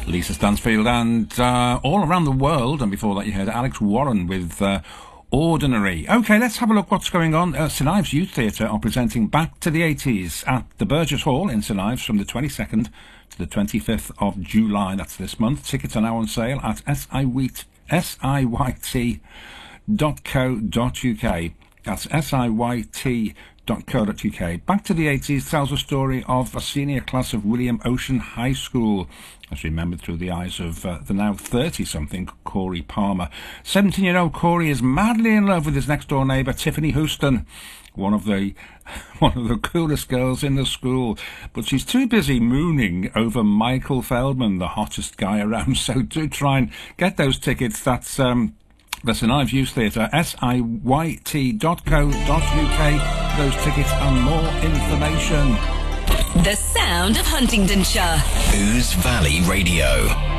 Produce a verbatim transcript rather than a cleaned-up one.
Lisa Stansfield and uh, All Around the World, and before that you heard Alex Warren with uh, Ordinary. OK, let's have a look what's going on. Uh, St Ives Youth Theatre are presenting Back to the eighties at the Burgess Hall in St Ives from the twenty-second to the twenty-fifth of July. That's this month. Tickets are now on sale at S I Y T dot co dot U K. That's S I Y T dot co dot U K. Back to the eighties tells a story of a senior class of William Ocean High School, as remembered through the eyes of uh, the now thirty-something Corey Palmer. seventeen-year-old Corey is madly in love with his next-door neighbour, Tiffany Houston, one of the one of the coolest girls in the school, but she's too busy mooning over Michael Feldman, the hottest guy around. So do try and get those tickets. That's um, the St Ives Youth Theatre, S I Y T dot co dot U K. Those tickets and more information. The sound of Huntingdonshire. Ouse Valley Radio.